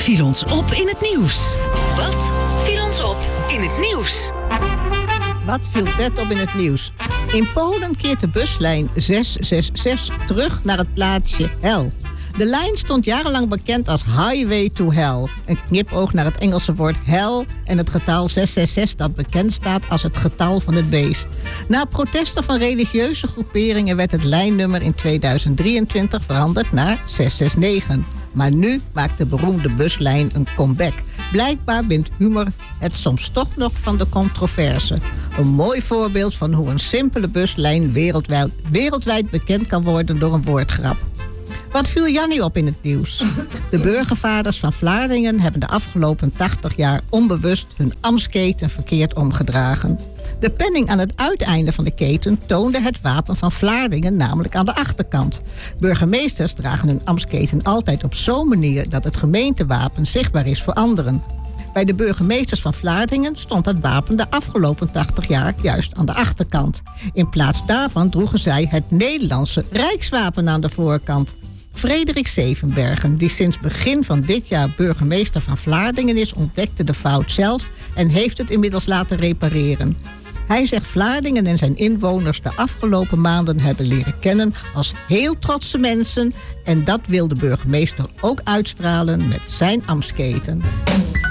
viel ons op in het nieuws? Wat viel ons op in het nieuws? Wat viel net op in het nieuws? In Polen keert de buslijn 666 terug naar het plaatsje Hell. De lijn stond jarenlang bekend als Highway to Hell. Een knipoog naar het Engelse woord hell en het getal 666 dat bekend staat als het getal van het beest. Na protesten van religieuze groeperingen werd het lijnnummer in 2023 veranderd naar 669. Maar nu maakt de beroemde buslijn een comeback. Blijkbaar bindt humor het soms toch nog van de controverse. Een mooi voorbeeld van hoe een simpele buslijn wereldwijd bekend kan worden door een woordgrap. Wat viel Jannie op in het nieuws? De burgervaders van Vlaardingen hebben de afgelopen 80 jaar onbewust hun ambtsketen verkeerd omgedragen. De penning aan het uiteinde van de keten toonde het wapen van Vlaardingen, namelijk aan de achterkant. Burgemeesters dragen hun ambtsketen altijd op zo'n manier dat het gemeentewapen zichtbaar is voor anderen. Bij de burgemeesters van Vlaardingen stond het wapen de afgelopen 80 jaar juist aan de achterkant. In plaats daarvan droegen zij het Nederlandse Rijkswapen aan de voorkant. Frederik Zevenbergen, die sinds begin van dit jaar burgemeester van Vlaardingen is, ontdekte de fout zelf en heeft het inmiddels laten repareren. Hij zegt Vlaardingen en zijn inwoners de afgelopen maanden hebben leren kennen als heel trotse mensen en dat wil de burgemeester ook uitstralen met zijn ambtsketen.